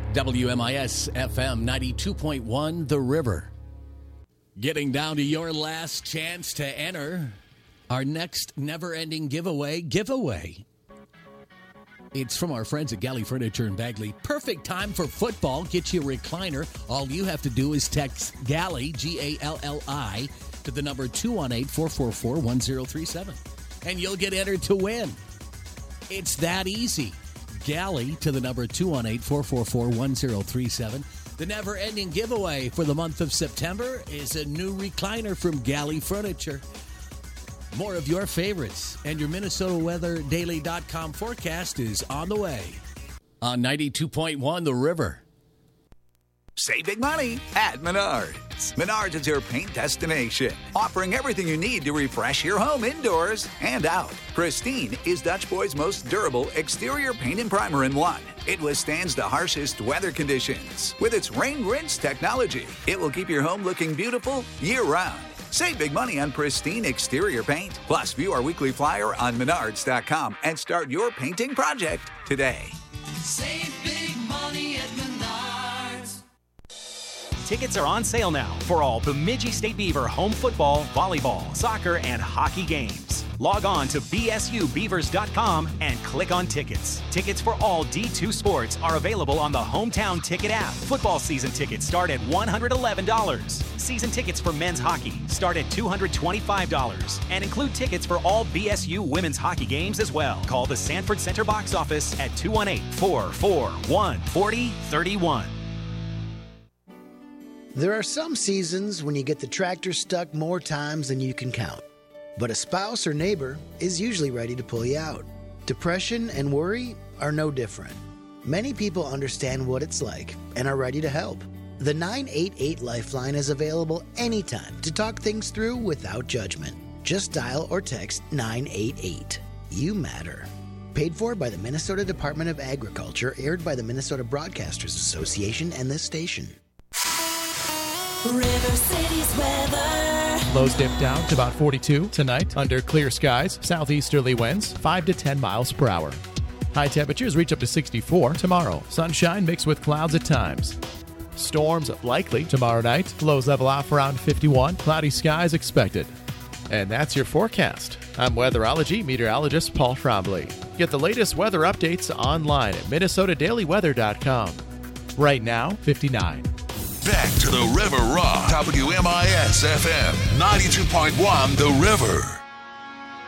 WMIS FM 92.1 The River. Getting down to your last chance to enter our next never-ending giveaway. It's from our friends at Galley Furniture in Bagley. Perfect time for football. Get you a recliner. All you have to do is text Galley, G-A-L-L-I, to the number 218-444-1037. And you'll get entered to win. It's that easy. Galley to the number 218-444-1037. The never-ending giveaway for the month of September is a new recliner from Galley Furniture. More of your favorites and your MinnesotaWeatherDaily.com forecast is on the way. On 92.1 The River. Save big money at Menards. Menards is your paint destination, offering everything you need to refresh your home indoors and out. Pristine is Dutch Boy's most durable exterior paint and primer in one. It withstands the harshest weather conditions. With its rain rinse technology, it will keep your home looking beautiful year-round. Save big money on Pristine exterior paint. Plus, view our weekly flyer on Menards.com and start your painting project today. Save big money at Menards. Tickets are on sale now for all Bemidji State Beaver home football, volleyball, soccer, and hockey games. Log on to bsubeavers.com and click on tickets. Tickets for all D2 sports are available on the Hometown Ticket app. Football season tickets start at $111. Season tickets for men's hockey start at $225 and include tickets for all BSU women's hockey games as well. Call the Sanford Center box office at 218-441-4031. There are some seasons when you get the tractor stuck more times than you can count. But a spouse or neighbor is usually ready to pull you out. Depression and worry are no different. Many people understand what it's like and are ready to help. The 988 Lifeline is available anytime to talk things through without judgment. Just dial or text 988. You matter. Paid for by the Minnesota Department of Agriculture, aired by the Minnesota Broadcasters Association and this station. River City's weather. Lows dip down to about 42 tonight under clear skies. Southeasterly winds 5 to 10 miles per hour. High temperatures reach up to 64 tomorrow. Sunshine mixed with clouds at times. Storms likely tomorrow night. Lows level off around 51. Cloudy skies expected. And that's your forecast. I'm weatherology meteorologist Paul Trombley. Get the latest weather updates online at MinnesotaDailyWeather.com. Right now, 59. Back to the River Rock. WMIS FM 92.1 The River.